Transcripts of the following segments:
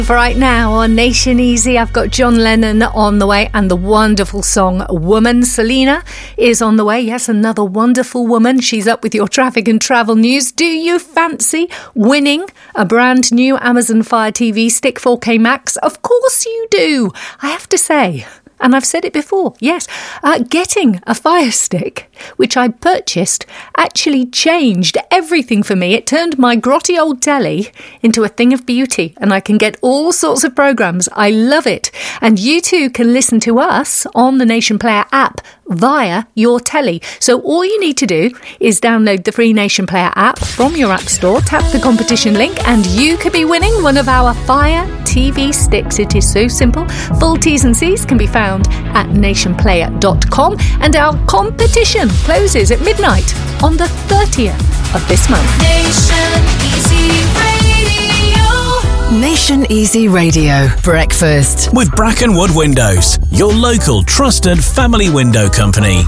Right now on Nation Easy, I've got John Lennon on the way and the wonderful song Woman. Selena is on the way. Yes, another wonderful woman. She's up with your traffic and travel news. Do you fancy winning a brand new Amazon Fire TV Stick 4K Max? Of course you do. I have to say, and I've said it before, yes, getting a Fire Stick, which I purchased, actually changed everything for me. It turned my grotty old telly into a thing of beauty, and I can get all sorts of programmes. I love it. And you too can listen to us on the Nation Player app via your telly. So all you need to do is download the free Nation Player app from your app store, tap the competition link, and you could be winning one of our Fire TV sticks. It is so simple. Full T's and C's can be found at nationplayer.com, and our competition closes at midnight on the 30th of this month. Nation Easy Radio. Nation Easy Radio Breakfast with Brackenwood Windows, your local trusted family window company.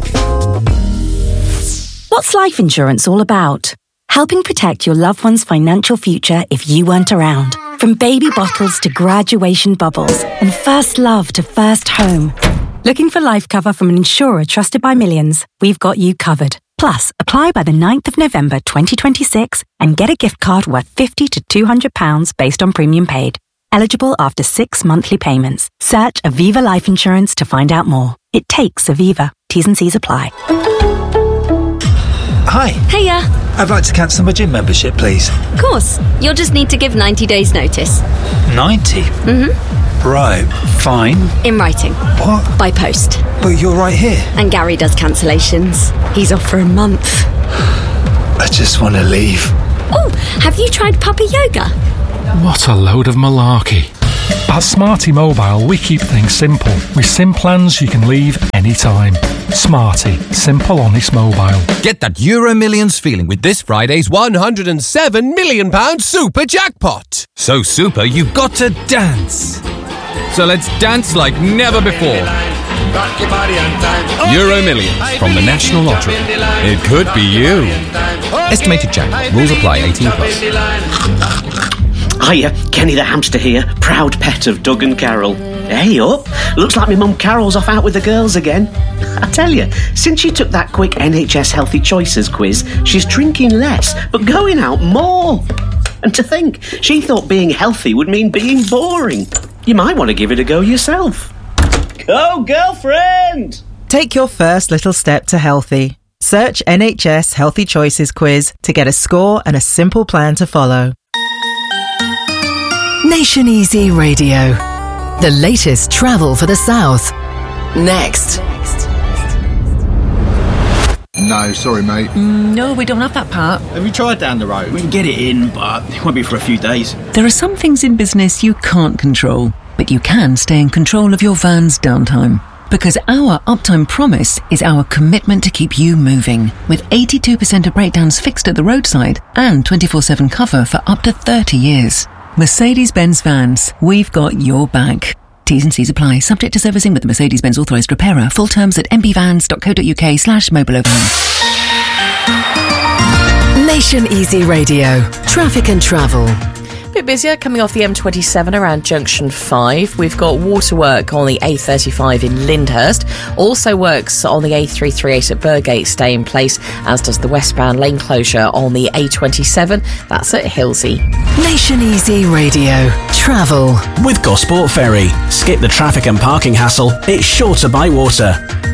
What's life insurance all about? Helping protect your loved one's financial future if you weren't around. From baby bottles to graduation bubbles and first love to first home. Looking for life cover from an insurer trusted by millions? We've got you covered. Plus, apply by the 9th of November 2026 and get a gift card worth £50 to £200 based on premium paid. Eligible after 6 monthly payments. Search Aviva Life Insurance to find out more. It takes Aviva. T's and C's apply. Hi. Hiya. I'd like to cancel my gym membership, please. Of course. You'll just need to give 90 days notice. 90? Mm-hmm. Right, fine. In writing. What? By post. But you're right here. And Gary does cancellations. He's off for a month. I just want to leave. Oh, have you tried puppy yoga? What a load of malarkey. At Smarty Mobile, we keep things simple. With SIM plans you can leave anytime. Smarty, simple, honest mobile. Get that Euro Millions feeling with this Friday's £107 million super jackpot. So super, you've got to dance. So let's dance like never before. Euro Millions from the National Lottery. It could be you. Estimated jackpot. Rules apply. 18 plus. Hiya, Kenny the hamster here, proud pet of Doug and Carol. Hey up, looks like my mum Carol's off out with the girls again. I tell you, since she took that quick NHS Healthy Choices quiz, she's drinking less, but going out more. And to think, she thought being healthy would mean being boring. You might want to give it a go yourself. Go, girlfriend! Take your first little step to healthy. Search NHS Healthy Choices quiz to get a score and a simple plan to follow. Nation Easy Radio. The latest travel for the South. Next. No, sorry, mate. No, we don't have that part. Have you tried down the road? We can get it in, but it won't be for a few days. There are some things in business you can't control, but you can stay in control of your van's downtime. Because our uptime promise is our commitment to keep you moving, with 82% of breakdowns fixed at the roadside and 24/7 cover for up to 30 years. Mercedes-Benz Vans, we've got your back. T's and C's apply. Subject to servicing with the Mercedes-Benz authorised repairer. Full terms at mbvans.co.uk/mobilovan. Nation Easy Radio. Traffic and travel. Bit busier coming off the M27 around Junction 5. We've got waterwork on the A35 in Lyndhurst. Also works on the A338 at Burgate stay in place, as does the westbound lane closure on the A27. That's at Hilsey. Nation Easy Radio. Travel. With Gosport Ferry. Skip the traffic and parking hassle. It's shorter by water.